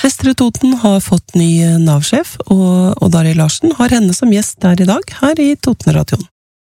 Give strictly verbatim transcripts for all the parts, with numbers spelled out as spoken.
Vestre Toten har fått ny Nav-sjef, og Odd Arild Larsen har henne som gjest der i dag, her i Totenradioen.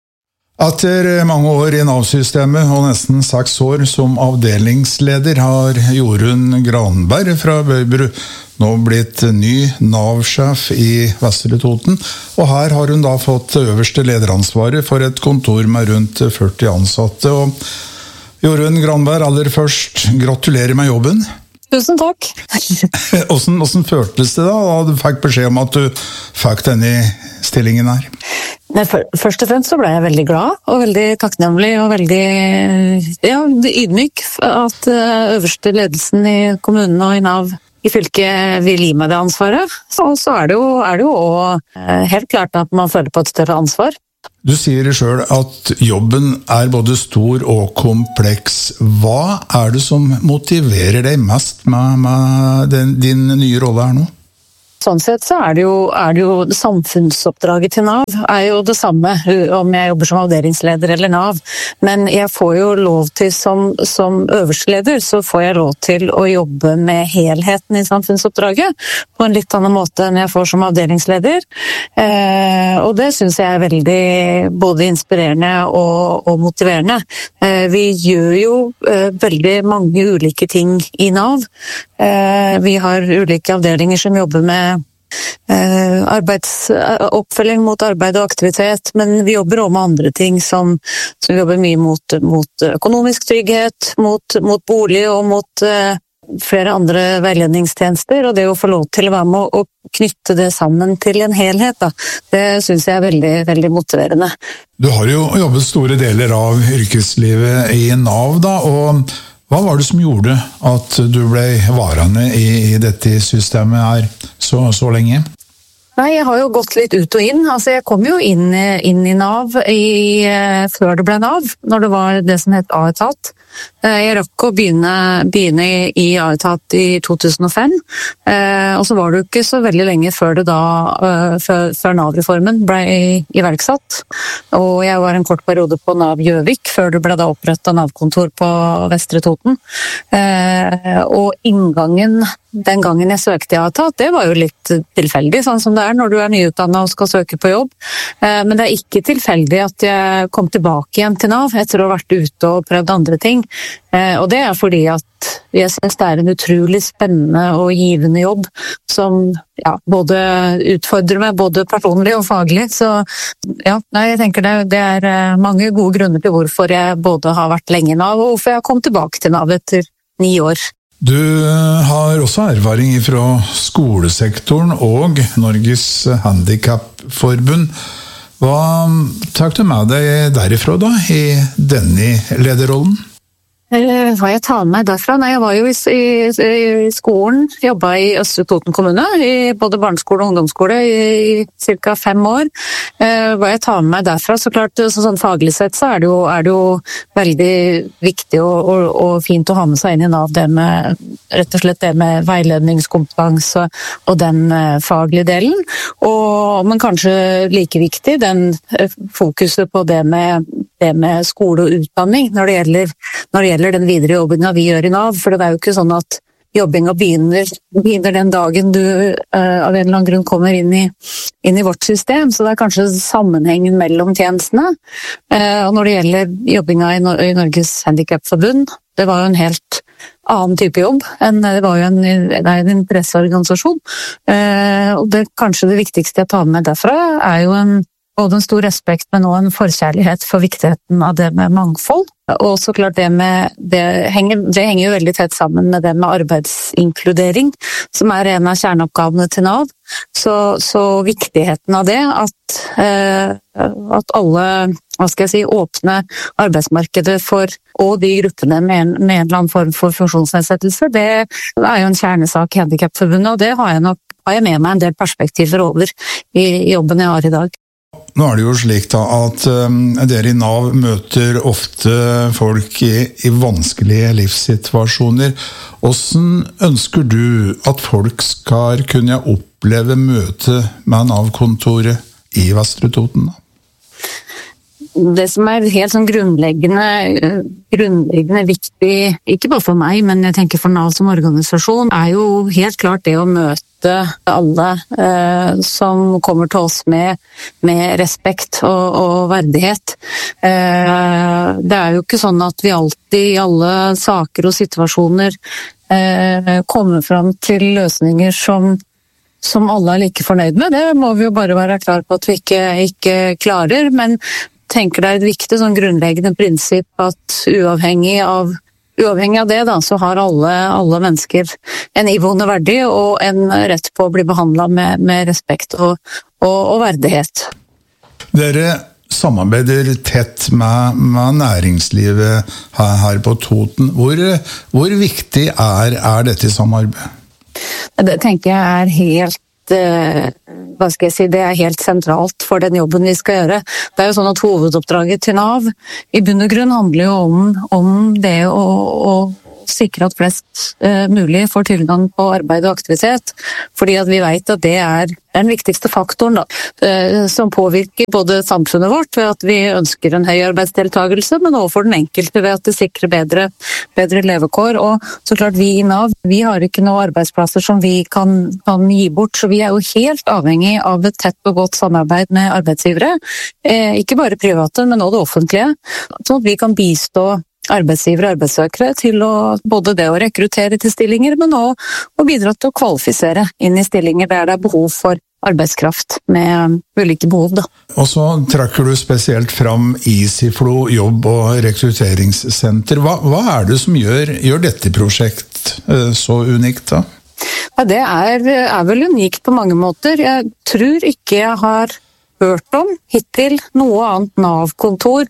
Etter mange år i Nav-systemet og nesten seks år som avdelingsleder har Jorunn Granberg fra Bøybru nå blitt ny Nav-sjef i Vestre Toten, og her har hun da fått øverste lederansvaret for et kontor med rundt førti ansatte. Og Jorunn Granberg, aller først, gratulerer med jobben. Tusen takk. Hvordan, hvordan føltes det da, da du fikk beskjed om at du fikk denne stillingen her? Nei, for, først og fremst så ble jeg veldig glad, og veldig takknemlig, og veldig ja, ydmyk at øverste ledelsen i kommunen og i Nav i fylket vil gi meg det ansvaret. Og så er det jo, er det jo også helt klart at man føler på et større ansvar. Du sier selv at jobben er både stor og kompleks. Hva er det som motiverer deg mest med, med den, din nye rolle her nå? Sånn sett så er det, jo, er det jo samfunnsoppdraget til Nav er jo det samme om jeg jobber som avdelingsleder eller Nav, men jeg får jo lov til som, som øverste leder, så får jeg lov til å jobbe med helheten i samfunnsoppdraget på en litt annen måte enn jeg får som avdelingsleder, eh, og det synes jeg er veldig både inspirerende og, og motiverende. Eh, vi gjør jo eh, veldig mange ulike ting i Nav. Eh, vi har ulike avdelinger som jobber med arbeidsoppfølging mot arbeid og aktivitet, men vi jobber også med andre ting som, som vi jobber mye mot, mot økonomisk trygghet, mot, mot bolig og mot uh, flere andre veiledningstjenester, og det å få lov til å være med og knytte det sammen til en helhet, da, det synes jeg er veldig, veldig motiverende. Du har jo jobbet store deler av yrkeslivet i Nav, da, og hva var det som gjorde at du ble varende i, i dette systemet her så, så lenge? Nei, jeg har jo gått litt ut og inn. Altså, jeg kom jo inn, inn i Nav i, før det ble Nav, når det var det som het A-etat. Jeg rakk å begynne, begynne i A-etat i to tusen og fem, og så var det jo ikke så veldig lenge før det da, før, før Nav-reformen ble iverksatt. Og jeg var en kort periode på Nav Gjøvik, før det ble da opprettet Nav-kontor på Vestre Toten. Og inngangen den gangen jeg søkte i A-etat, det var jo litt tilfeldig, sånn som det er når du er nyutdannet og skal søke på jobb. Men det er ikke tilfeldig at jeg kom tilbake igjen til Nav etter å ha vært ute og prøvd andre ting. Og det er fordi at jeg synes det er en utrolig spennende og givende jobb som ja, både utfordrer meg, både personlig og faglig. Så ja, nei, jeg tenker det, det er mange gode grunner til hvorfor jeg både har vært lenge i Nav, og hvorfor jeg kom tilbake til Nav etter ni år. Du har også erfaring fra skolesektoren og Norges Handicapforbund. Hva tar du med deg derifra da, i denne lederrollen? Hva jeg tar med meg derfra? Nei, jeg var jo i, i, i skolen, jobbet i Østre Toten kommune, i både barneskole og ungdomsskole i, i cirka fem år. Eh, hva jeg tar med meg derfra, så klart, så, sånn faglig sett, så er det jo, er det jo veldig viktig og, og, og fint å ha med seg inn i Nav, det med, rett og slett det med veiledningskompetanse og den eh, faglige delen. Og, men kanskje like viktig, den eh, fokuset på det med, det med skole og utdanning, når det gjelder, når det gjelder den videre jobbinga vi gjør i Nav, for det er jo ikke sånn at jobbinga begynner, begynner den dagen du uh, av en eller annen grunn kommer inn i, inn i vårt system, så det er kanskje sammenhengen mellom tjenestene. Uh, og når det gjelder jobbinga i, Nor- i Norges Handicapforbund, det var jo en helt annen type jobb, enn det var jo en, det er en interesseorganisasjon. Uh, og det kanskje det viktigste jeg tar med derfra er jo en både en stor respekt, men også en forkjærlighet for viktigheten av det med mangfold. Og så klart det med, det henger, det henger jo veldig tett sammen med det med arbeidsinkludering, som er en av kjerneoppgavene til Nav. Så, så viktigheten av det, at, eh, at alle, hva skal jeg si, åpne arbeidsmarkedet for, og de gruppene med en, med en eller annen form for funksjonsnedsettelse, det er jo en kjernesak i Handicapforbundet, og det har jeg nok, har jeg med meg en del perspektiver over i jobben jeg har i dag. Nå er det jo slik da at um, dere i Nav møter ofte folk i, i vanskelige livssituasjoner. Hvordan ønsker du at folk skal kunne oppleve møte med Nav-kontoret i Vestre Toten da? det som er helt sånn grunnleggende, grunnleggende viktig, ikke bare for meg, men jeg tenker for Nav som organisasjon, er jo helt klart det å møte alle eh, som kommer til oss med, med respekt og, og verdighet. Eh, det er jo ikke sånn at vi alltid i alle saker og situasjoner eh, kommer fram til løsninger som som alle er like fornøyd med. Det må vi jo bare være klar på at vi ikke, ikke klarer, men tenker det er et viktig sånn grunnleggende prinsipp at uavhengig av, uavhengig av det da, så har alle, alle mennesker en iboende verdi og en rett på å bli behandlet med, med respekt og, og, og verdighet. Dere samarbeider tett med, med næringslivet her, her på Toten. Hvor, hvor viktig er, er dette samarbeidet? Det tenker jeg er helt, hva skal jeg si, det er helt sentralt for den jobben vi skal gjøre. Det er jo sånn at hovedoppdraget til Nav i bunn og grunn handler jo om, om det å, å sikre at flest uh, mulig får tilgang på arbeid og aktivitet, fordi at vi vet at det er den viktigste faktoren da, uh, som påvirker både samfunnet vårt ved at vi ønsker en høy arbeidsdeltagelse, men også for den enkelte ved at det sikrer bedre, bedre levekår. Og så klart vi i Nav, vi har ikke noen arbeidsplasser som vi kan, kan gi bort, så vi er jo helt avhengig av et tett og godt samarbeid med arbeidsgivere, uh, ikke bare private, men også det offentlige, sånn at vi kan bistå arbeidsgivere og arbeidssøkere til å, både det å rekruttere til stillinger, men også å bidra til å kvalifisere inn i stillinger der det er behov for arbeidskraft med ulike behov. Da. Og så trekker du spesielt fram Easyflow jobb- og rekrutteringssenter. Hva, hva er det som gjør, gjør dette prosjekt så unikt da? Ja, det er, er vel unikt på mange måter. Jeg tror ikke jeg har hørt om hittil noe annet Nav-kontor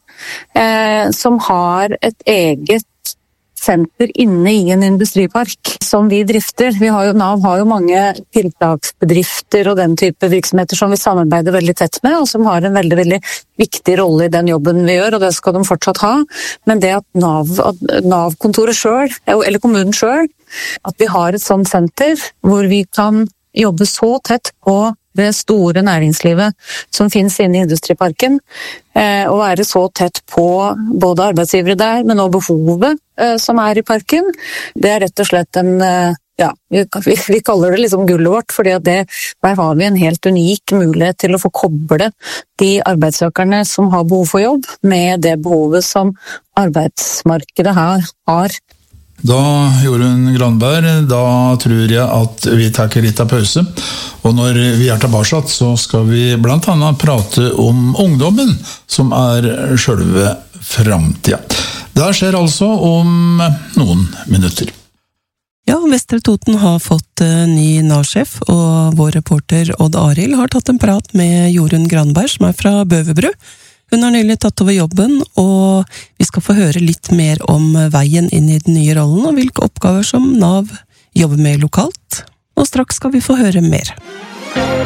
eh, som har et eget senter inne i en industripark som vi drifter. Vi har jo, Nav har jo mange tiltaksbedrifter og den type virksomheter som vi samarbeider veldig tett med, og som har en veldig, veldig viktig rolle i den jobben vi gjør, og det skal de fortsatt ha. Men det at Nav, at Nav-kontoret selv, eller kommunen selv, at vi har et sånt senter hvor vi kan jobbe så tett på det store næringslivet som finnes inne i industriparken, eh, og være så tett på både arbeidsgivere der, men også behovet eh, som er i parken. Det er rett og slett en, eh, ja, vi, vi kaller det liksom gullet vårt, fordi at det, der har vi en helt unik mulighet til å få koble de arbeidssøkerne som har behov for jobb, med det behovet som arbeidsmarkedet her har. Da, Jorunn Granberg, da tror jeg at vi tar litt av pause, og når vi er tilbake så skal vi blant annet prate om ungdommen som er selve fremtiden. Det skjer altså om noen minutter. Ja, Vestre Toten har fått ny Nav-sjef, og vår reporter Odd Arild har tatt en prat med Jorunn Granberg, som er fra Bøverbru. Hun har nylig tatt over jobben, og vi skal få høre litt mer om veien inn i den nye rollen, og hvilke oppgaver som Nav jobber med lokalt. Og straks skal vi få høre mer.